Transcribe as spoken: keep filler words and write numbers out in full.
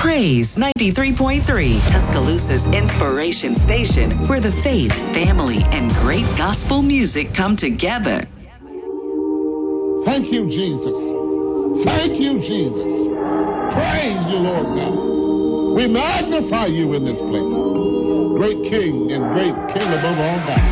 Praise ninety-three point three, Tuscaloosa's inspiration station, where the faith, family, and great gospel music come together. Thank you, Jesus. Thank you, Jesus. Praise you, Lord God. We magnify you in this place. Great King and great King above all gods.